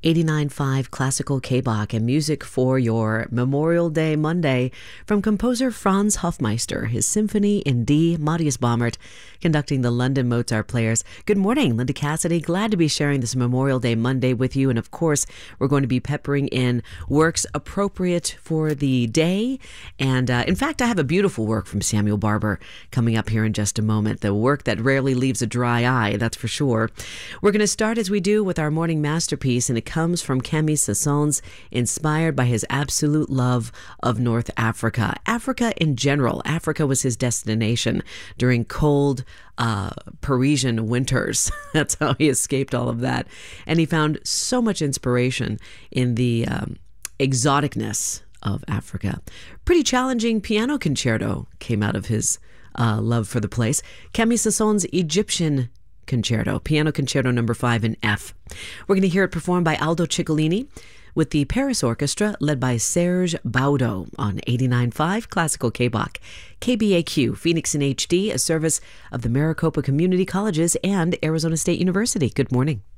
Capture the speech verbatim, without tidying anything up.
eighty-nine point five Classical K-Bach and music for your Memorial Day Monday from composer Franz Hofmeister, his symphony in D, Matthias Baumert, conducting the London Mozart Players. Good morning, Linda Cassidy. Glad to be sharing this Memorial Day Monday with you. And of course, we're going to be peppering in works appropriate for the day. And uh, in fact, I have a beautiful work from Samuel Barber coming up here in just a moment. The work that rarely leaves a dry eye, that's for sure. We're going to start as we do with our morning masterpiece, and it comes from Camille Saint-Saëns, inspired by his absolute love of North Africa. Africa in general. Africa was his destination during cold uh, Parisian winters. That's how he escaped all of that. And he found so much inspiration in the um, exoticness of Africa. Pretty challenging piano concerto came out of his uh, love for the place. Camille Saint-Saëns' Egyptian Concerto, Piano Concerto number five in F. We're going to hear it performed by Aldo Ciccolini with the Paris Orchestra led by Serge Baudo on eighty-nine point five Classical K-Bach. K B A Q, Phoenix in H D, a service of the Maricopa Community Colleges and Arizona State University. Good morning.